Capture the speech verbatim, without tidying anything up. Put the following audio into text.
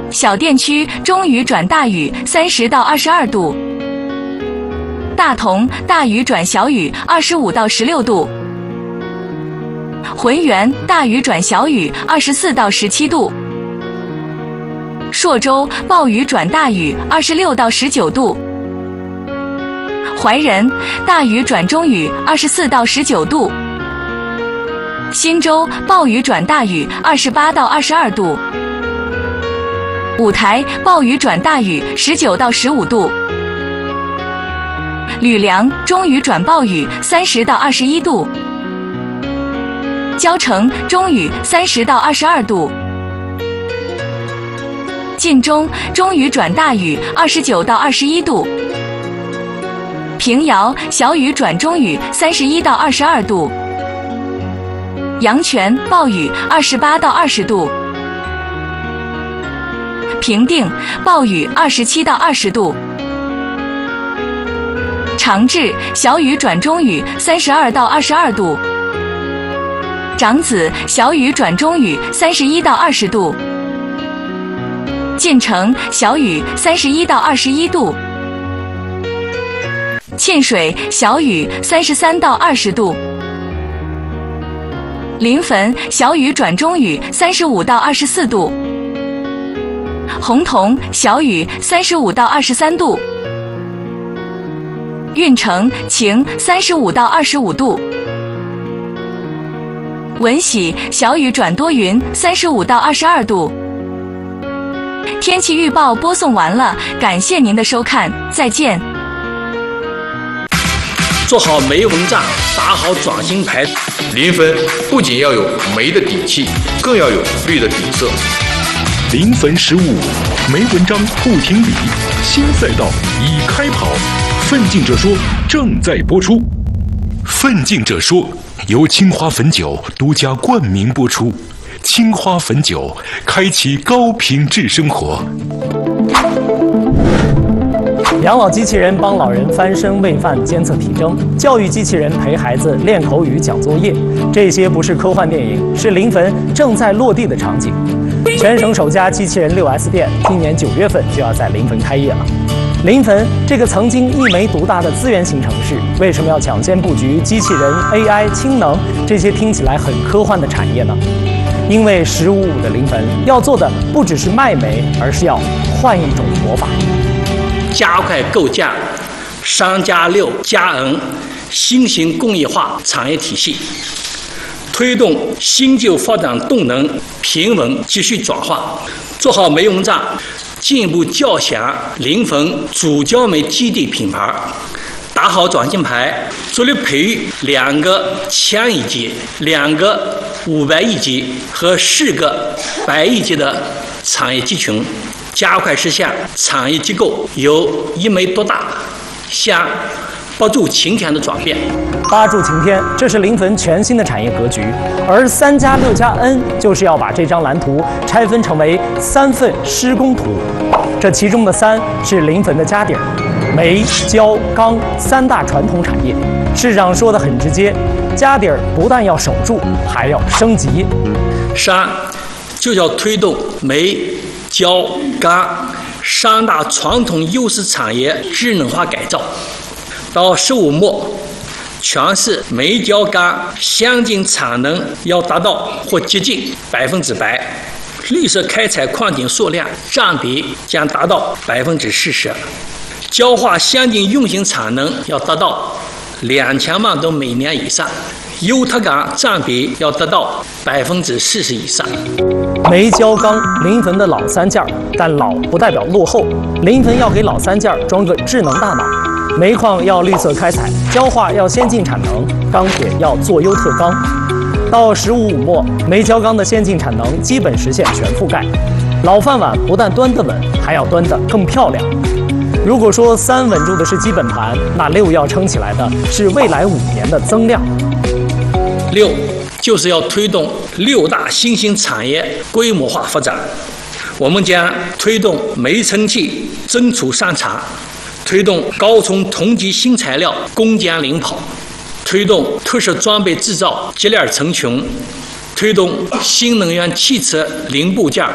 小店区中雨转大雨三十到二十二度。大同大雨转小雨二十五到十六度。浑源大雨转小雨二十四到十七度。朔州暴雨转大雨二十六到十九度。怀仁大雨转中雨二十四到十九度。新州暴雨转大雨二十八到二十二度。五台暴雨转大雨十九到十五度。吕梁中雨转暴雨三十到二十一度。蕉城中雨三十到二十二度。晋中中雨转大雨二十九到二十一度。平遥小雨转中雨三十一到二十二度。阳泉暴雨二十八到二十度。平定暴雨二十七到二十度。长治小雨转中雨三十二到二十二度。长子小雨转中雨三十一到二十度。晋城小雨三十一到二十一度。沁水小雨三十三到二十度。临汾小雨转中雨三十五到二十四度。洪洞小雨三十五到二十三度。运城晴三十五到二十五度。闻喜小雨转多云三十五到二十二度。天气预报播送完了，感谢您的收看，再见。 做好煤蚊帐，打好转型牌。 临汾不仅要有煤的底气，更要有绿的底色。 临汾十五煤文章不停笔，新赛道已开跑。奋进者说正在播出。奋进者说由青花汾酒独家冠名播出。青花汾酒，开启高品质生活。 养老机器人帮老人翻身喂饭监测体征，教育机器人陪孩子练口语讲作业，这些不是科幻电影，是临汾正在落地的场景。全省首家机器人 六 S 店今年九月份就要在临汾开业了。临汾这个曾经一煤独大的资源型城市，为什么要抢先布局机器人、A I、氢能这些听起来很科幻的产业呢？因为十五五的临汾要做的不只是卖煤，而是要换一种活法。 加快构建三加六加 N 新型工业化产业体系，推动新旧发展动能平稳继续转化，做好煤蚊帐，进一步叫响临汾主焦煤基地品牌，打好转型牌，着力培育两个千亿级、两个五百亿级和四个百亿级的产业集群，加快实现产业机构由一煤独大向八柱擎天的转变。 八柱擎天，这是临汾全新的产业格局。而三加六加 N 就是要把这张蓝图拆分成为三份施工图。这其中的三是临汾的家底儿，煤、焦、钢三大传统产业。市长说的很直接，家底儿不但要守住，还要升级。 三就要推动煤、焦、钢三大传统优势产业智能化改造。到十五末，全市煤焦钢相近产能要达到或接近百分之百，绿色开采矿井数量占比将达到百分之四十，焦化相近运行产能要达到两千万吨每年以上，优特钢占比要达到百分之四十以上。 煤焦钢临汾的老三件，但老不代表落后，临汾要给老三件装个智能大脑。煤矿要绿色开采，焦化要先进产能，钢铁要做优特钢。到十五五末，煤焦钢的先进产能基本实现全覆盖，老饭碗不但端得稳，还要端得更漂亮。如果说三稳住的是基本盘，那六要撑起来的是未来五年的增量。 六就是要推动六大新兴产业规模化发展，我们将推动煤层气增储上场，推动高冲同级新材料攻坚领跑，推动特色装备制造接链成群，推动新能源汽车零部件